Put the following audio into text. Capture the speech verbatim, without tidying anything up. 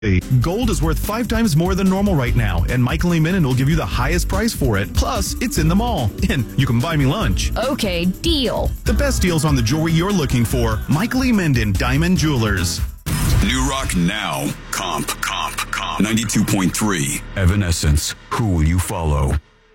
Gold is worth five times more than normal right now, and Michael E. Minden will give you the highest price for it. Plus, it's in the mall, and you can buy me lunch. Okay, deal. The best deals on the jewelry you're looking for. Michael E. Minden, Diamond Jewelers. New Rock Now. Comp, comp, comp. ninety-two point three. Evanescence. Who will you follow?